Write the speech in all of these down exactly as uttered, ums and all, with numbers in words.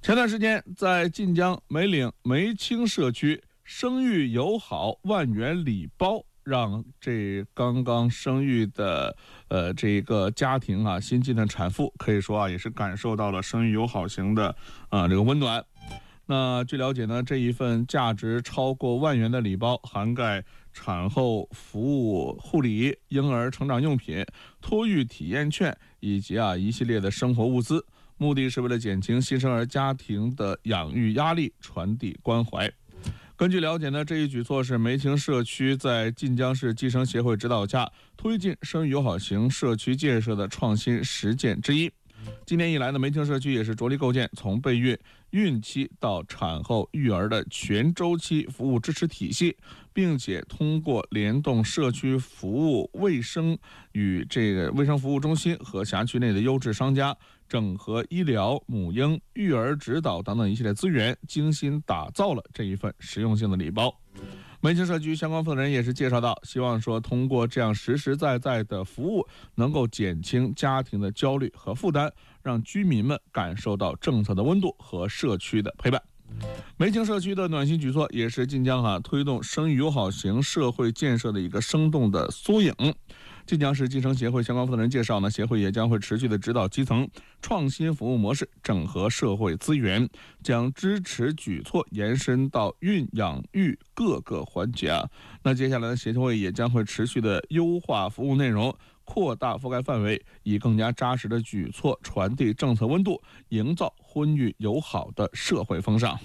前段时间，在晋江梅岭梅青社区，生育友好万元礼包，让这刚刚生育的呃这个家庭啊，新晋的产妇可以说啊，也是感受到了生育友好型的啊这个温暖。那据了解呢，这一份价值超过万元的礼包，涵盖产后服务护理、婴儿成长用品、托育体验券以及啊一系列的生活物资。目的是为了减轻新生儿家庭的养育压力，传递关怀。根据了解呢，这一举措是梅青社区在晋江市计生协会指导下推进生育友好型社区建设的创新实践之一。今年以来呢，梅青社区也是着力构建从备孕、孕期到产后育儿的全周期服务支持体系，并且通过联动社区服务卫生与这个卫生服务中心和辖区内的优质商家，整合医疗、母婴、育儿指导等等一系列资源，精心打造了这一份实用性的礼包。梅青社区相关负责人也是介绍到，希望说通过这样实实在在的服务，能够减轻家庭的焦虑和负担，让居民们感受到政策的温度和社区的陪伴。梅青社区的暖心举措，也是晋江啊推动生育友好型社会建设的一个生动的缩影。晋江市计生协会相关负责人介绍呢，协会也将会持续的指导基层创新服务模式，整合社会资源，将支持举措延伸到孕养育各个环节啊。那接下来的协会也将会持续的优化服务内容，扩大覆盖范围，以更加扎实的举措传递政策温度，营造婚育友好的社会风尚。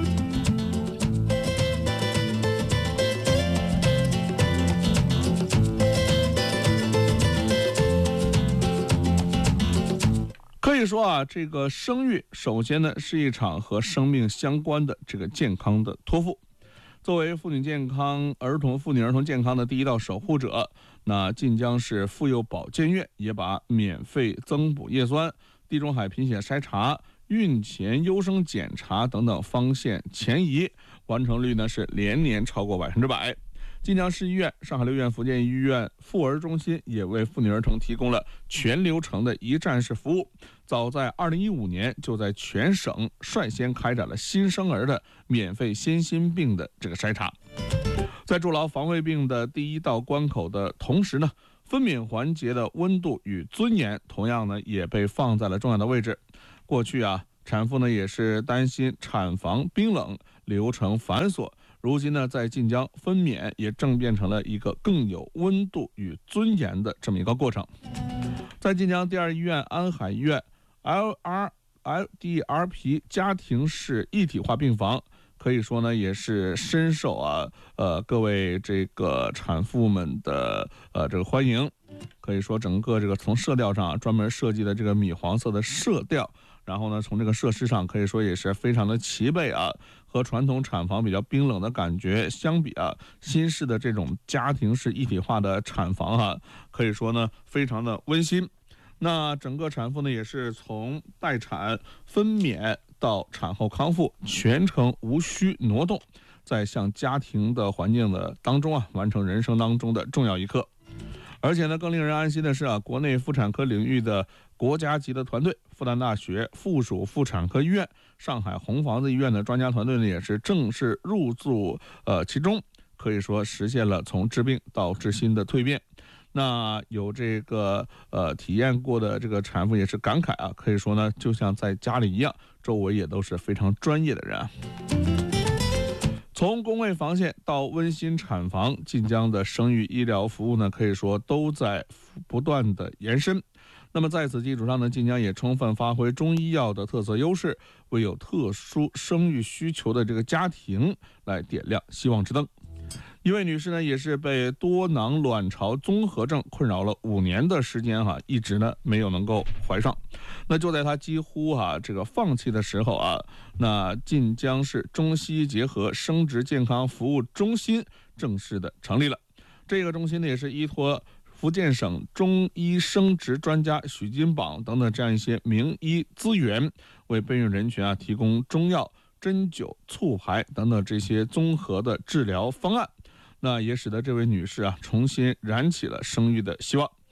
可以说啊，这个生育首先呢是一场和生命相关的这个健康的托付。作为妇女健康、儿童妇女儿童健康的第一道守护者，那晋江市妇幼保健院也把免费增补叶酸、地中海贫血筛查、孕前优生检查等等方线前移，完成率呢是连年超过百分之百。晋江市医院、上海六院福建医院妇儿中心也为妇女儿童提供了全流程的一站式服务。早在二零一五年，就在全省率先开展了新生儿的免费先心病的这个筛查。在筑牢防卫病的第一道关口的同时呢，分娩环节的温度与尊严同样呢也被放在了重要的位置。过去啊，产妇呢也是担心产房冰冷、流程繁琐。如今呢，在晋江分娩也正变成了一个更有温度与尊严的这么一个过程。在晋江第二医院安海医院 L R L D R P 家庭式一体化病房，可以说呢也是深受啊呃各位这个产妇们的呃这个欢迎。可以说整个这个从色调上、啊、专门设计的这个米黄色的色调，然后呢从这个设施上可以说也是非常的齐备啊。和传统产房比较冰冷的感觉相比啊，新式的这种家庭式一体化的产房啊，可以说呢非常的温馨。那整个产妇呢也是从待产、分娩到产后康复，全程无需挪动，在向家庭的环境的当中啊，完成人生当中的重要一刻。而且呢，更令人安心的是啊，国内妇产科领域的国家级的团队，复旦大学附属妇产科医院、上海红房子医院的专家团队呢，也是正式入驻呃其中，可以说实现了从治病到治新的蜕变。那有这个呃体验过的这个产妇也是感慨啊，可以说呢，就像在家里一样，周围也都是非常专业的人啊。从公卫防线到温馨产房，晋江的生育医疗服务呢，可以说都在不断的延伸。那么在此基础上呢，晋江也充分发挥中医药的特色优势，为有特殊生育需求的这个家庭来点亮希望之灯。一位女士呢，也是被多囊卵巢综合症困扰了五年的时间哈、啊，一直呢没有能够怀上。那就在她几乎哈、啊、这个放弃的时候啊，那晋江市中西医结合生殖健康服务中心正式的成立了。这个中心呢，也是依托福建省中医生殖专家许金榜等等这样一些名医资源，为备孕人群啊提供中药、针灸、促排等等这些综合的治疗方案。那也使得这位女士啊重新燃起了生育的希望。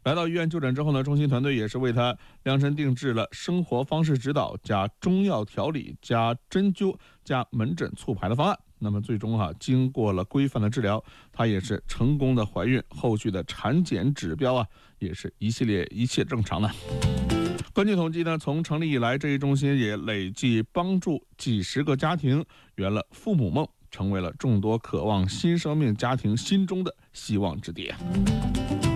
来到医院就诊之后呢，中心团队也是为他量身定制了生活方式指导加中药调理加针灸加门诊促排的方案。那么最终哈、啊，经过了规范的治疗，她也是成功的怀孕，后续的产检指标啊，也是一系列一切正常的。根据统计呢，从成立以来，这一中心也累计帮助几十个家庭圆了父母梦，成为了众多渴望新生命家庭心中的希望之地。